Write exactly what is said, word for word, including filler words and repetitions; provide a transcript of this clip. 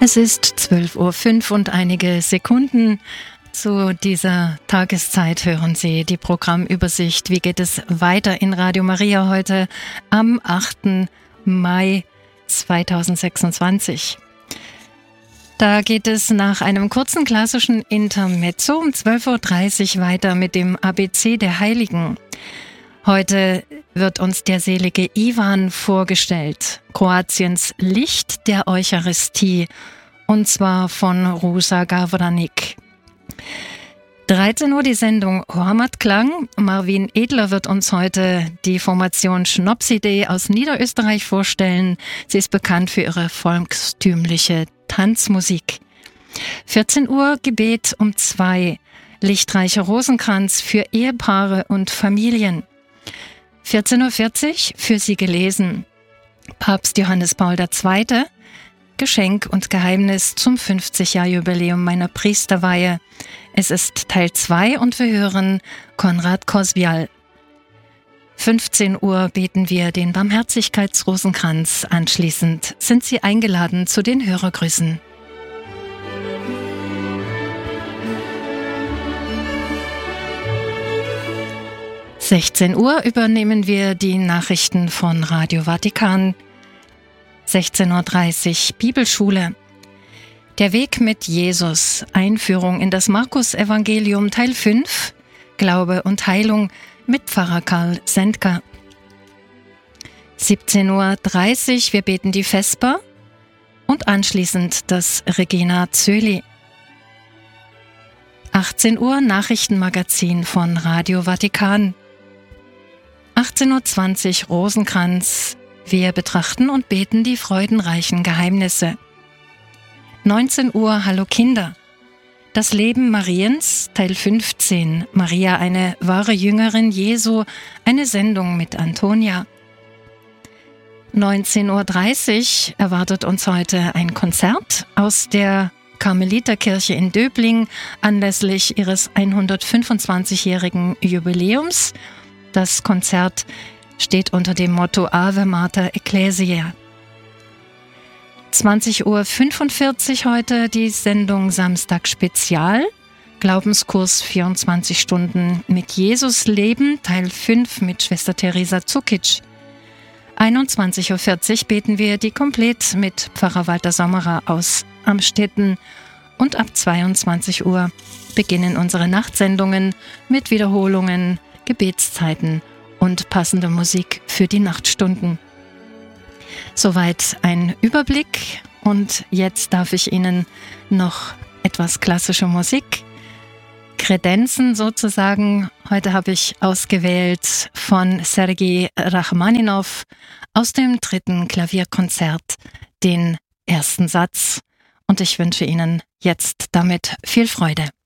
Es ist zwölf Uhr fünf und einige Sekunden. Zu dieser Tageszeit hören Sie die Programmübersicht. Wie geht es weiter in Radio Maria heute am achten Mai zweitausendsechsundzwanzig? Da geht es nach einem kurzen klassischen Intermezzo um zwölf Uhr dreißig weiter mit dem A B C der Heiligen. Heute wird uns der selige Ivan vorgestellt, Kroatiens Licht der Eucharistie, und zwar von Rusa Gavranik. dreizehn Uhr die Sendung Hormatklang. Marvin Edler wird uns heute die Formation Schnopsidee aus Niederösterreich vorstellen. Sie ist bekannt für ihre volkstümliche Tanzmusik. vierzehn Uhr Gebet um zwei. Lichtreicher Rosenkranz für Ehepaare und Familien. vierzehn Uhr vierzig für Sie gelesen. Papst Johannes Paul der Zweite. Geschenk und Geheimnis zum fünfzig-Jahr-Jubiläum meiner Priesterweihe. Es ist Teil zwei und wir hören Konrad Kosvial. fünfzehn Uhr beten wir den Barmherzigkeitsrosenkranz. Anschließend sind Sie eingeladen zu den Hörergrüßen. sechzehn Uhr übernehmen wir die Nachrichten von Radio Vatikan. sechzehn Uhr dreißig Bibelschule. Der Weg mit Jesus. Einführung in das Markus-Evangelium Teil fünf. Glaube und Heilung mit Pfarrer Karl Sendker. siebzehn Uhr dreißig. Wir beten die Vesper. Und anschließend das Regina Zöli. achtzehn Uhr Nachrichtenmagazin von Radio Vatikan. achtzehn Uhr zwanzig Rosenkranz. Wir betrachten und beten die freudenreichen Geheimnisse. neunzehn Uhr Hallo Kinder. Das Leben Mariens, Teil fünfzehn. Maria, eine wahre Jüngerin Jesu. Eine Sendung mit Antonia. neunzehn Uhr dreißig erwartet uns heute ein Konzert aus der Karmeliterkirche in Döbling anlässlich ihres hundertfünfundzwanzigjährigen Jubiläums. Das Konzert steht unter dem Motto Ave Mater Ecclesiae. zwanzig Uhr fünfundvierzig heute die Sendung Samstag Spezial. Glaubenskurs vierundzwanzig Stunden mit Jesus leben, Teil fünf mit Schwester Teresa Zukic. einundzwanzig Uhr vierzig beten wir die Komplett mit Pfarrer Walter Sommerer aus Amstetten. Und ab zweiundzwanzig Uhr beginnen unsere Nachtsendungen mit Wiederholungen, Gebetszeiten und passende Musik für die Nachtstunden. Soweit ein Überblick und jetzt darf ich Ihnen noch etwas klassische Musik kredenzen sozusagen. Heute habe ich ausgewählt von Sergei Rachmaninow aus dem dritten Klavierkonzert den ersten Satz und ich wünsche Ihnen jetzt damit viel Freude.